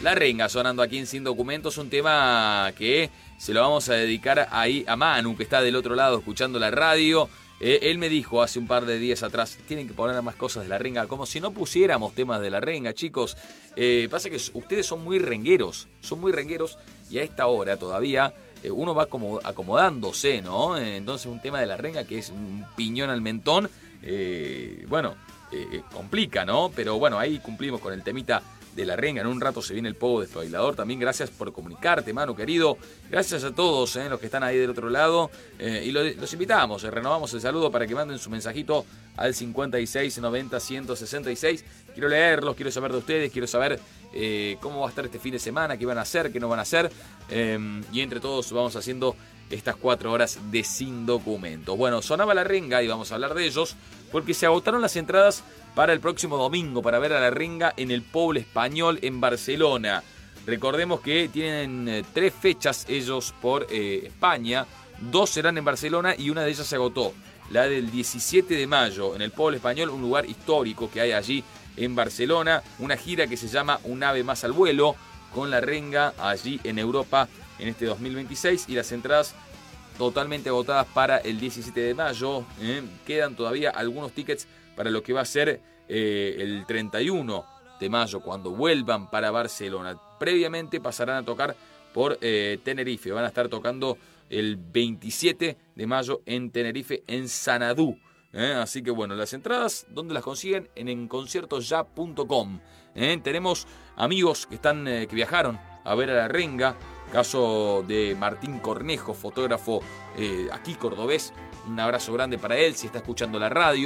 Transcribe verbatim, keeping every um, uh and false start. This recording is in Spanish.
La Renga sonando aquí en Sin Documentos, un tema que se lo vamos a dedicar ahí a Manu, que está del otro lado escuchando la radio. Eh, él me dijo hace un par de días atrás, tienen que poner más cosas de La Renga, como si no pusiéramos temas de La Renga, chicos. Eh, pasa que ustedes son muy rengueros, son muy rengueros y a esta hora todavía eh, uno va como acomodándose, ¿no? Eh, entonces un tema de La Renga que es un piñón al mentón, eh, bueno, eh, complica, ¿no? Pero bueno, ahí cumplimos con el temita de La Renga. En un rato se viene el Pogo Despabilador. También gracias por comunicarte, Manu querido. Gracias a todos eh, los que están ahí del otro lado. Eh, y lo, los invitamos, eh, renovamos el saludo para que manden su mensajito al cincuenta y seis noventa ciento sesenta y seis. Quiero leerlos, quiero saber de ustedes, quiero saber eh, cómo va a estar este fin de semana, qué van a hacer, qué no van a hacer. Eh, y entre todos vamos haciendo estas cuatro horas de Sin Documentos. Bueno, sonaba La Renga y vamos a hablar de ellos porque se agotaron las entradas para el próximo domingo para ver a La Renga en el Poble Español en Barcelona. Recordemos que tienen eh, tres fechas ellos por eh, España, dos serán en Barcelona y una de ellas se agotó. La del diecisiete de mayo en el Poble Español, un lugar histórico que hay allí en Barcelona, una gira que se llama Un ave más al vuelo, con La Renga allí en Europa en este dos mil veintiséis, y las entradas totalmente agotadas para el diecisiete de mayo. ¿eh? Quedan todavía algunos tickets para lo que va a ser eh, el treinta y uno de mayo, cuando vuelvan para Barcelona. Previamente pasarán a tocar por eh, Tenerife. Van a estar tocando el veintisiete de mayo en Tenerife, en Sanadú. ¿eh? Así que bueno, las entradas, ¿dónde las consiguen? En, en conciertos ya punto com. ¿eh? Tenemos amigos que, están, eh, que viajaron a ver a La Renga. Caso de Martín Cornejo, fotógrafo eh, aquí cordobés. Un abrazo grande para él si está escuchando la radio.